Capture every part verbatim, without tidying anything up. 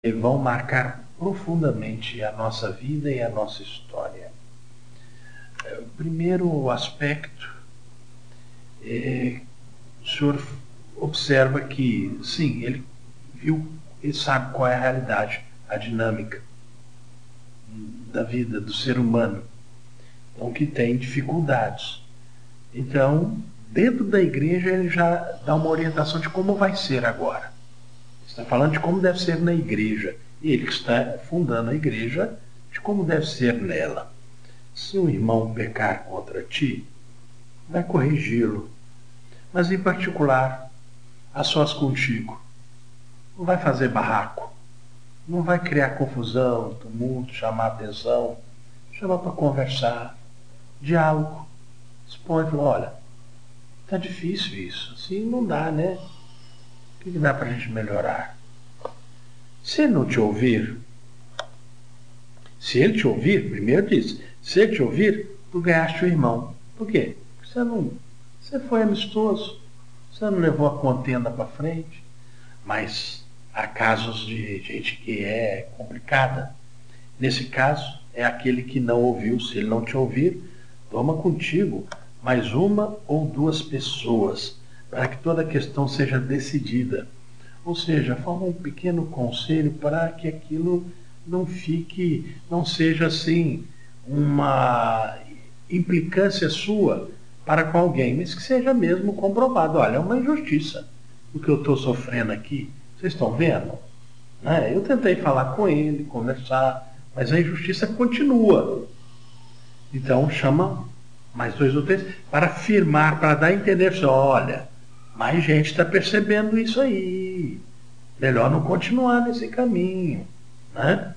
que vão marcar profundamente a nossa vida e a nossa história. O primeiro aspecto é o senhor observa que, sim, ele viu, ele sabe qual é a realidade, a dinâmica da vida do ser humano, então que tem dificuldades. Então, dentro da igreja, ele já dá uma orientação de como vai ser agora. Está falando de como deve ser na igreja. E ele que está fundando a igreja, de como deve ser nela. Se um irmão pecar contra ti, vai corrigi-lo. Mas, em particular, a sós contigo. Não vai fazer barraco. Não vai criar confusão, tumulto, chamar atenção. Chama para conversar. Diálogo. Expõe e fala, olha, está difícil isso. Assim não dá, né? O que dá para a gente melhorar? Se ele não te ouvir, se ele te ouvir, primeiro diz, se ele te ouvir, tu ganhaste o irmão. Por quê? Porque você não, você foi amistoso, você não levou a contenda para frente. Mas há casos de gente que é complicada. Nesse caso, é aquele que não ouviu. Se ele não te ouvir, toma contigo mais uma ou duas pessoas, para que toda a questão seja decidida. Ou seja, forma um pequeno conselho para que aquilo não fique, não seja assim, uma implicância sua para com alguém, mas que seja mesmo comprovado. Olha, é uma injustiça o que eu estou sofrendo aqui. Vocês estão vendo? Né? Eu tentei falar com ele, conversar, mas a injustiça continua. Então chama mais dois ou três para afirmar, para dar a entender, olha, mais gente está percebendo isso aí. Melhor não continuar nesse caminho. Né?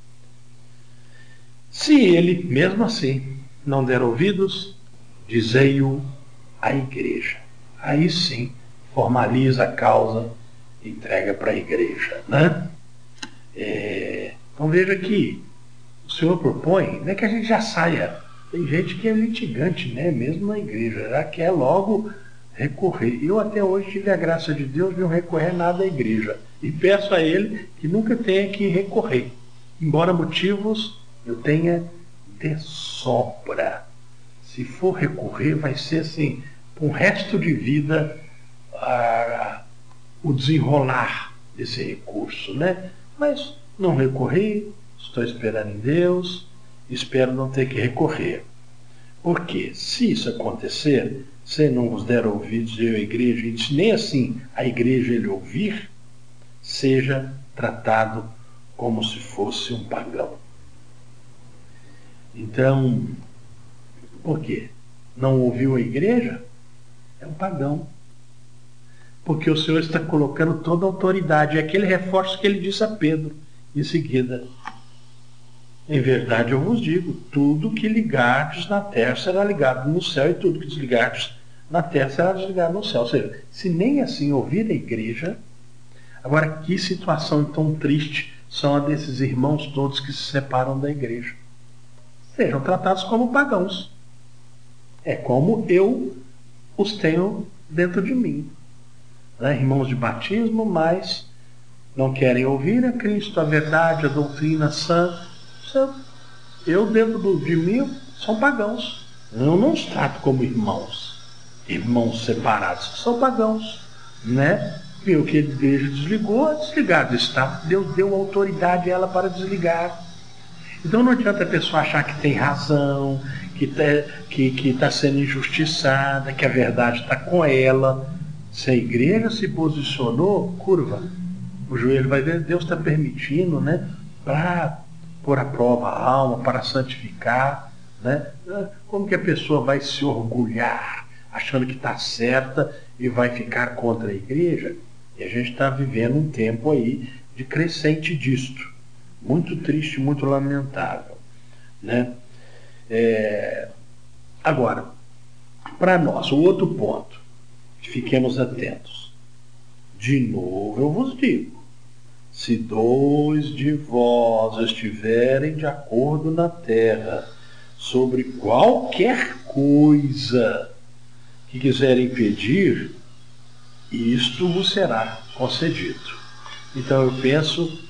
Se ele, mesmo assim, não der ouvidos, dizei-o à igreja. Aí sim, formaliza a causa e entrega para a igreja. Né? É, então veja que o Senhor propõe, não é que a gente já saia. Tem gente que é litigante, né? Mesmo na igreja, já quer logo recorrer. Eu até hoje tive a graça de Deus de não recorrer nada à igreja. E peço a Ele que nunca tenha que recorrer. Embora motivos eu tenha de sobra. Se for recorrer, vai ser assim, para o resto de vida, ah, o desenrolar desse recurso, né? Mas não recorri, estou esperando em Deus, espero não ter que recorrer. Porque, se isso acontecer, se não vos der ouvidos, eu, a igreja, e se nem assim a igreja ele ouvir, seja tratado como se fosse um pagão. Então, por quê? Não ouviu a igreja? É um pagão. Porque o Senhor está colocando toda a autoridade. É aquele reforço que ele disse a Pedro em seguida. Em verdade eu vos digo, tudo que ligardes na terra será ligado no céu, e tudo que desligardes na terra será desligado no céu. Ou seja, se nem assim ouvir a igreja, agora que situação tão triste são a desses irmãos todos que se separam da igreja. Sejam tratados como pagãos. É como eu os tenho dentro de mim. Né? Irmãos de batismo, mas não querem ouvir a Cristo, a verdade, a doutrina sã. Eu, dentro do, de mim, são pagãos. Eu não os trato como irmãos. Irmãos separados. São pagãos. Né? E o que a igreja desligou, desligado está. Deus deu autoridade a ela para desligar. Então não adianta a pessoa achar que tem razão, que está que, que tá sendo injustiçada, que a verdade está com ela. Se a igreja se posicionou, curva. O joelho vai ver, Deus está permitindo, né? Para pôr à prova a alma, para santificar. Né? Como que a pessoa vai se orgulhar, achando que está certa e vai ficar contra a igreja? E a gente está vivendo um tempo aí de crescente disto. Muito triste, muito lamentável. Né? É... Agora, para nós, o outro ponto, fiquemos atentos. De novo eu vos digo, se dois de vós estiverem de acordo na terra sobre qualquer coisa que quiserem pedir, isto vos será concedido. Então eu penso